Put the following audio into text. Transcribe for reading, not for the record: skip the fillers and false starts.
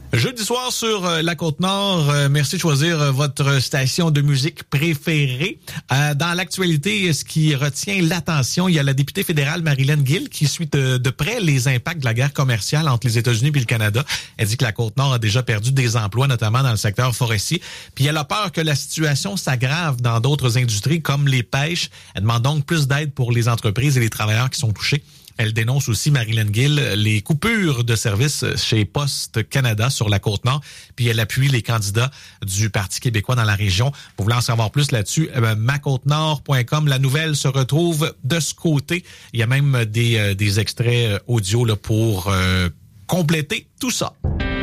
Jeudi soir sur la Côte-Nord, merci de choisir votre station de musique préférée. Dans l'actualité, ce qui retient l'attention, il y a la députée fédérale Marilyn Gill qui suit de près les impacts de la guerre commerciale entre les États-Unis et le Canada. Elle dit que la Côte-Nord a déjà perdu des emplois, notamment dans le secteur forestier. Puis elle a peur que la situation s'aggrave dans d'autres industries comme les pêches. Elle demande donc plus d'aide pour les entreprises et les travailleurs qui sont touchés. Elle dénonce aussi, Marilyn Gill, les coupures de services chez Poste Canada sur la Côte-Nord, puis elle appuie les candidats du Parti québécois dans la région. Vous voulez en savoir plus là-dessus, macôtenord.com. La nouvelle se retrouve de ce côté. Il y a même des extraits audio là, pour compléter tout ça.